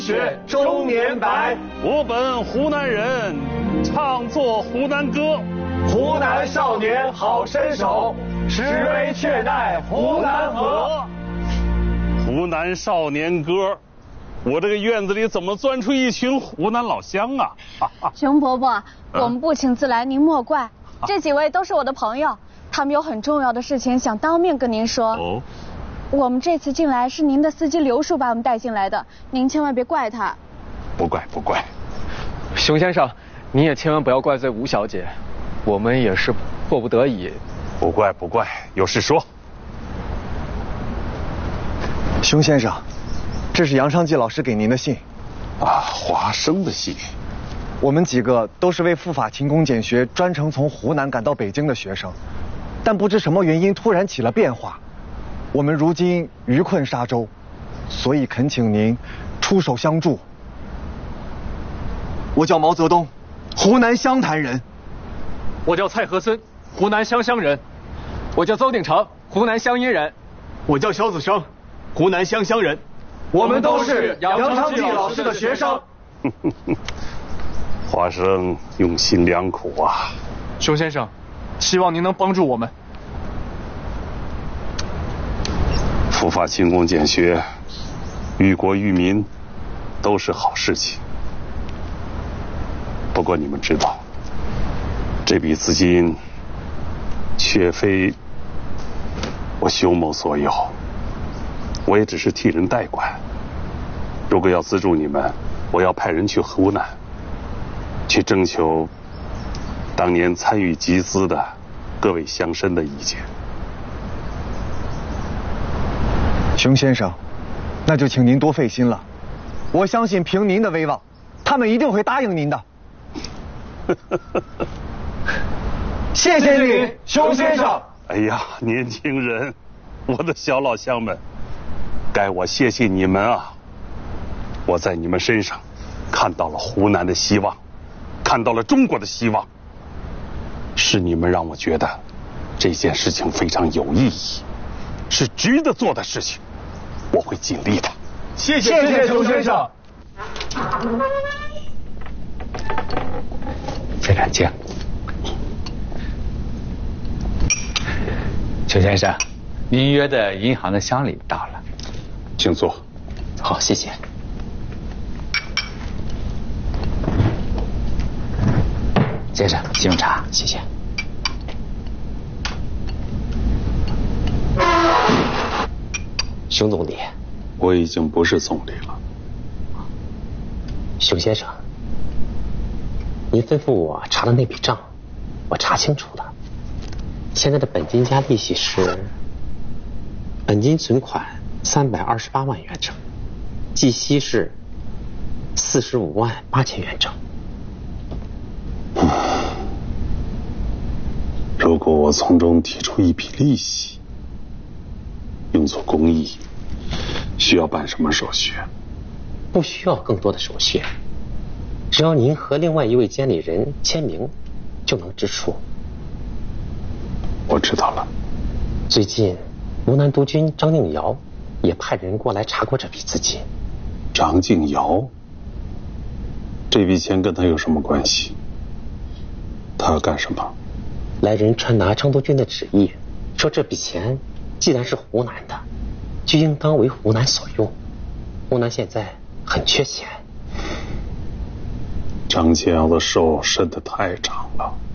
雪中年白。 我本湖南人，唱作湖南歌。 湖南少年好身手，实为却待湖南河。 湖南少年歌，我这个院子里怎么钻出一群湖南老乡啊？ 熊伯伯，我们不请自来，您莫怪。这几位都是我的朋友，他们有很重要的事情想当面跟您说。 哦， 我们这次进来是您的司机刘叔把我们带进来的，您千万别怪他。 不怪不怪。 熊先生，你也千万不要怪罪吴小姐，我们也是迫不得已。 不怪不怪，有事说。 熊先生，这是杨昌济老师给您的信。 啊，华生的信。 我们几个都是为赴法勤工俭学专程从湖南赶到北京的学生，但不知什么原因突然起了变化，我们如今余困沙洲，所以恳请您出手相助。我叫毛泽东，湖南湘潭人。 我叫蔡和森，湖南湘乡人。我叫邹鼎成，湖南湘阴人。 我叫萧子生，湖南湘乡人。我们都是杨昌济老师的学生。 华生用心良苦啊。 熊先生，希望您能帮助我们。 赴法勤工俭学，育国育民，都是好事情。不过你们知道，这笔资金却非我熊某所有，我也只是替人代管。如果要资助你们，我要派人去湖南，去征求当年参与集资的各位乡绅的意见。 熊先生，那就请您多费心了。我相信凭您的威望，他们一定会答应您的。谢谢你，熊先生。 哎呀，年轻人，我的小老乡们，该我谢谢你们啊！我在你们身上看到了湖南的希望，看到了中国的希望。是你们让我觉得这件事情非常有意义，是值得做的事情，我会尽力的。 谢谢熊先生。 非常敬。熊先生，您约的银行的乡里到了， 请坐。 好，谢谢。先生，请用茶，谢谢。熊总理， 我已经不是总理了。 熊先生，您吩咐我查的那笔账，我查清楚了。现在的本金加利息是，本金存款328万元整，计息是45万8千元整。 如果我从中提出一笔利息，用作公益，需要办什么手续？ 不需要更多的手续，只要您和另外一位监理人签名，就能支出。 我知道了。 最近，湖南督军张敬尧也派人过来查过这笔资金。 张敬尧，这笔钱跟他有什么关系？他要干什么？ 来人传达张督军的旨意，说这笔钱既然是湖南的，就应当为湖南所用。湖南现在很缺钱。 张敬尧的手伸得太长了。